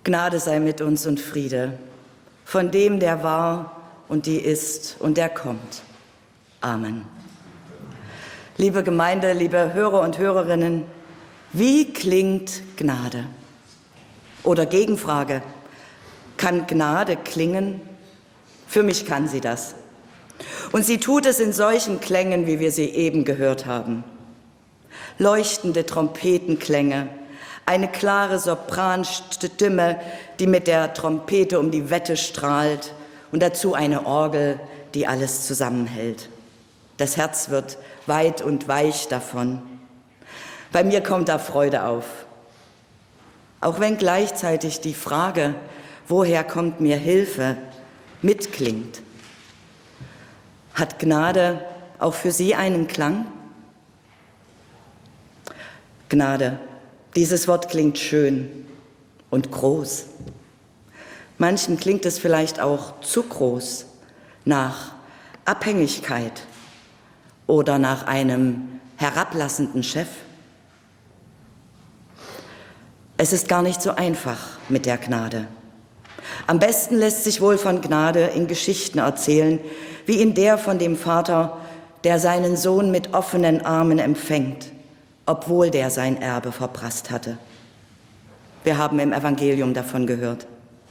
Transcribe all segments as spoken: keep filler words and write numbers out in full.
Gnade sei mit uns und Friede, von dem, der war und die ist und der kommt. Amen. Liebe Gemeinde, liebe Hörer und Hörerinnen, wie klingt Gnade? Oder Gegenfrage, kann Gnade klingen? Für mich kann sie das. Und sie tut es in solchen Klängen, wie wir sie eben gehört haben. Leuchtende Trompetenklänge, eine klare Sopranstimme, die mit der Trompete um die Wette strahlt und dazu eine Orgel, die alles zusammenhält. Das Herz wird weit und weich davon. Bei mir kommt da Freude auf. Auch wenn gleichzeitig die Frage, woher kommt mir Hilfe, mitklingt. Hat Gnade auch für Sie einen Klang? Gnade, dieses Wort klingt schön und groß. Manchen klingt es vielleicht auch zu groß, nach Abhängigkeit oder nach einem herablassenden Chef. Es ist gar nicht so einfach mit der Gnade. Am besten lässt sich wohl von Gnade in Geschichten erzählen, wie in der von dem Vater, der seinen Sohn mit offenen Armen empfängt, obwohl der sein Erbe verprasst hatte. Wir haben im Evangelium davon gehört.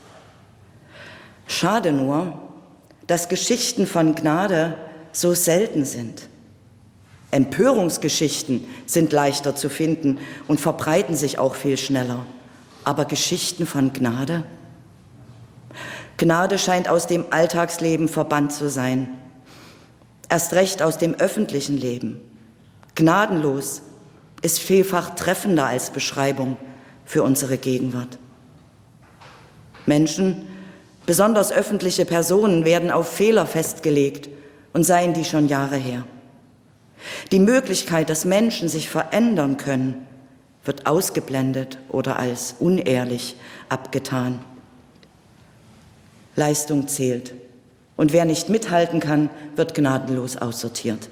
Schade nur, dass Geschichten von Gnade so selten sind. Empörungsgeschichten sind leichter zu finden und verbreiten sich auch viel schneller. Aber Geschichten von Gnade? Gnade scheint aus dem Alltagsleben verbannt zu sein. Erst recht aus dem öffentlichen Leben. Gnadenlos ist vielfach treffender als Beschreibung für unsere Gegenwart. Menschen, besonders öffentliche Personen, werden auf Fehler festgelegt und seien die schon Jahre her. Die Möglichkeit, dass Menschen sich verändern können, wird ausgeblendet oder als unehrlich abgetan. Leistung zählt. Und wer nicht mithalten kann, wird gnadenlos aussortiert.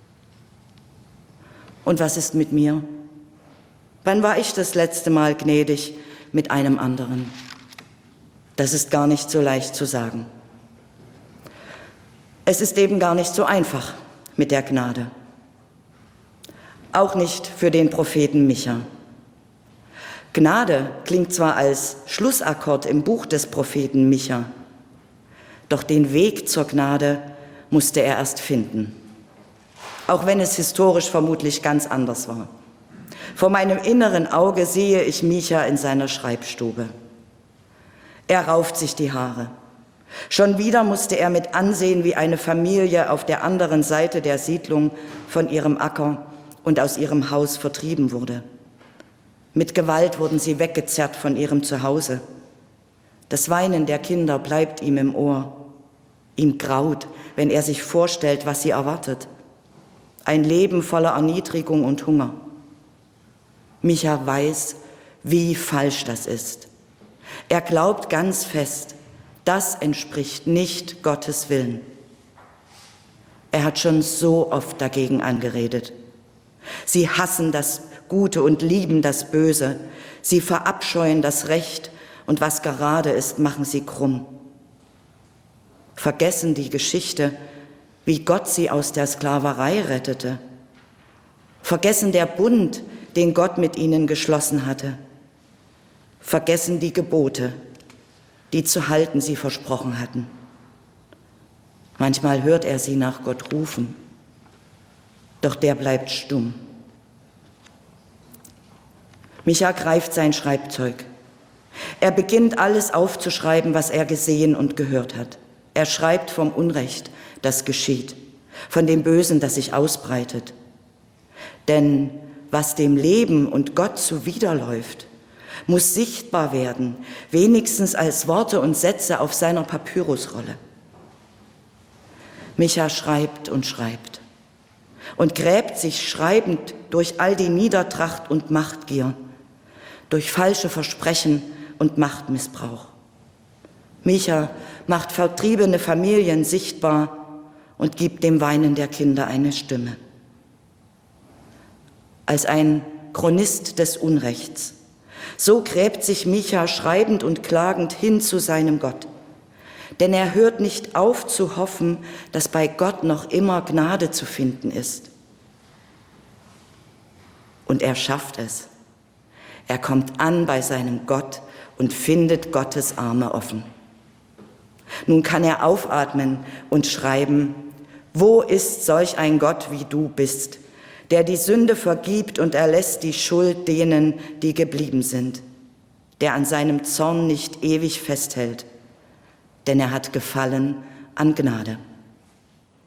Und was ist mit mir? Wann war ich das letzte Mal gnädig mit einem anderen? Das ist gar nicht so leicht zu sagen. Es ist eben gar nicht so einfach mit der Gnade. Auch nicht für den Propheten Micha. Gnade klingt zwar als Schlussakkord im Buch des Propheten Micha, doch den Weg zur Gnade musste er erst finden, auch wenn es historisch vermutlich ganz anders war. Vor meinem inneren Auge sehe ich Micha in seiner Schreibstube. Er rauft sich die Haare. Schon wieder musste er mit ansehen, wie eine Familie auf der anderen Seite der Siedlung von ihrem Acker und aus ihrem Haus vertrieben wurde. Mit Gewalt wurden sie weggezerrt von ihrem Zuhause. Das Weinen der Kinder bleibt ihm im Ohr. Ihm graut, wenn er sich vorstellt, was sie erwartet. Ein Leben voller Erniedrigung und Hunger. Micha weiß, wie falsch das ist. Er glaubt ganz fest, das entspricht nicht Gottes Willen. Er hat schon so oft dagegen angeredet. Sie hassen das Gute und lieben das Böse. Sie verabscheuen das Recht und was gerade ist, machen sie krumm. Vergessen die Geschichte, wie Gott sie aus der Sklaverei rettete. Vergessen der Bund, den Gott mit ihnen geschlossen hatte. Vergessen die Gebote, die zu halten sie versprochen hatten. Manchmal hört er sie nach Gott rufen, doch der bleibt stumm. Micha greift sein Schreibzeug. Er beginnt alles aufzuschreiben, was er gesehen und gehört hat. Er schreibt vom Unrecht, das geschieht, von dem Bösen, das sich ausbreitet. Denn was dem Leben und Gott zuwiderläuft, muss sichtbar werden, wenigstens als Worte und Sätze auf seiner Papyrusrolle. Micha schreibt und schreibt und gräbt sich schreibend durch all die Niedertracht und Machtgier, durch falsche Versprechen und Machtmissbrauch. Micha macht vertriebene Familien sichtbar und gibt dem Weinen der Kinder eine Stimme. Als ein Chronist des Unrechts So gräbt sich Micha schreibend und klagend hin zu seinem Gott. Denn er hört nicht auf zu hoffen, dass bei Gott noch immer Gnade zu finden ist. Und er schafft es. Er kommt an bei seinem Gott und findet Gottes Arme offen. Nun kann er aufatmen und schreiben: Wo ist solch ein Gott, wie du bist, der die Sünde vergibt und erlässt die Schuld denen, die geblieben sind, der an seinem Zorn nicht ewig festhält, denn er hat Gefallen an Gnade.